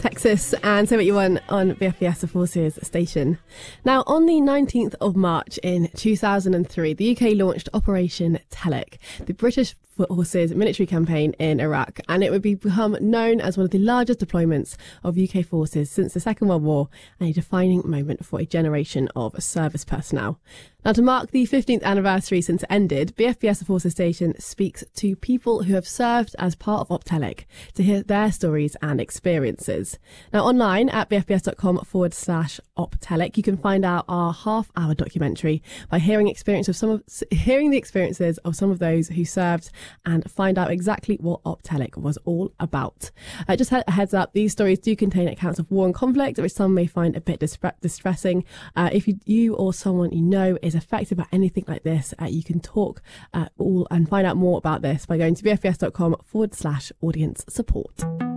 Texas, and Say What You Want on BFBS The Forces station. Now, on the 19th of March in 2003, the UK launched Operation Telek, the British Forces military campaign in Iraq, and it would become known as one of the largest deployments of UK forces since the Second World War, and a defining moment for a generation of service personnel. Now, to mark the 15th anniversary since it ended, BFBS The Forces station speaks to people who have served as part of OPTELEC to hear their stories and experiences. Now, online at bfbs.com/OPTELEC, you can find out our half-hour documentary by hearing the experiences of some of those who served and find out exactly what OPTELEC was all about. Just a heads up, these stories do contain accounts of war and conflict, which some may find a bit distressing. If you or someone you know is affected by anything like this, you can talk all and find out more about this by going to bfbs.com/audience support.